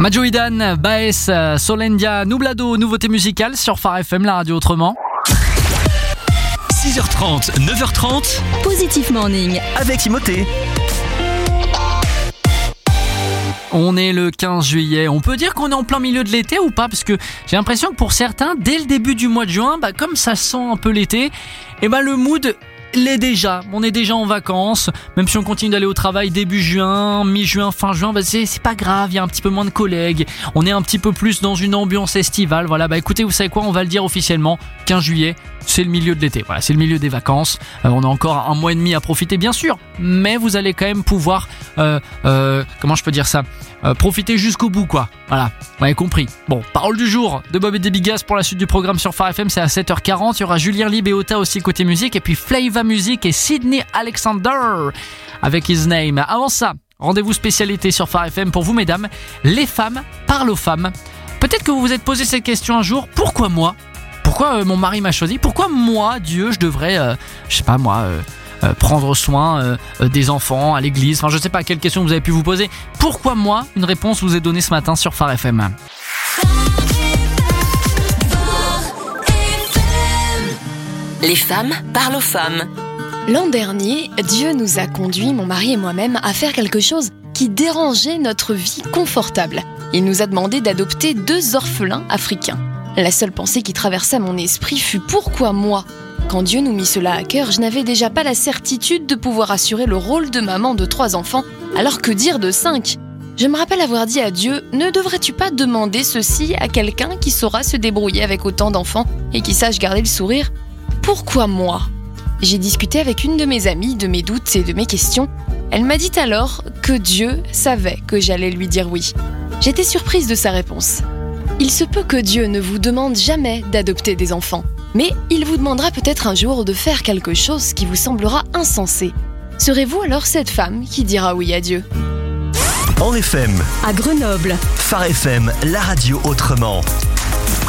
Majo Idan, Baes, Solendia, Nublado, nouveauté musicale sur Phare FM, la radio autrement. 6h30, 9h30, Positif Morning. avec Timothée. On est le 15 juillet, on peut dire qu'on est en plein milieu de l'été ou pas? Parce que j'ai l'impression que pour certains, dès le début du mois de juin, comme ça sent un peu l'été, le mood l'est déjà. On est déjà en vacances, même si on continue d'aller au travail début juin, mi-juin, fin juin, c'est pas grave, il y a un petit peu moins de collègues, on est un petit peu plus dans une ambiance estivale. Voilà, écoutez, vous savez quoi, on va le dire officiellement, 15 juillet, c'est le milieu de l'été, voilà, c'est le milieu des vacances. On a encore un mois et demi à profiter, bien sûr, mais vous allez quand même pouvoir, comment je peux dire ça, profiter jusqu'au bout, quoi. Voilà, vous m'avez compris. Bon, parole du jour de Bob et Debigas pour la suite du programme sur Phare FM, c'est à 7h40. Il y aura Julien Lib et Ota aussi côté musique, et puis Flava Music et Sydney Alexander avec His Name. Avant ça, rendez-vous spécialité sur Phare FM pour vous, mesdames. Les femmes parlent aux femmes. Peut-être que vous vous êtes posé cette question un jour. Pourquoi moi? Pourquoi mon mari m'a choisi? Pourquoi moi, Dieu, je devrais, prendre soin des enfants à l'église? Enfin, je sais pas quelle question vous avez pu vous poser. Pourquoi moi? Une réponse vous est donnée ce matin sur Phare FM. Les femmes parlent aux femmes. L'an dernier, Dieu nous a conduits, mon mari et moi-même, à faire quelque chose qui dérangeait notre vie confortable. Il nous a demandé d'adopter 2 orphelins africains. La seule pensée qui traversa mon esprit fut « Pourquoi moi ?» Quand Dieu nous mit cela à cœur, je n'avais déjà pas la certitude de pouvoir assurer le rôle de maman de 3 enfants, alors que dire de 5 ? Je me rappelle avoir dit à Dieu « Ne devrais-tu pas demander ceci à quelqu'un qui saura se débrouiller avec autant d'enfants et qui sache garder le sourire ? Pourquoi moi ?» J'ai discuté avec une de mes amies de mes doutes et de mes questions. Elle m'a dit alors que Dieu savait que j'allais lui dire oui. J'étais surprise de sa réponse. Il se peut que Dieu ne vous demande jamais d'adopter des enfants, mais il vous demandera peut-être un jour de faire quelque chose qui vous semblera insensé. Serez-vous alors cette femme qui dira oui à Dieu ? En FM, À Grenoble, Phare FM, la radio autrement.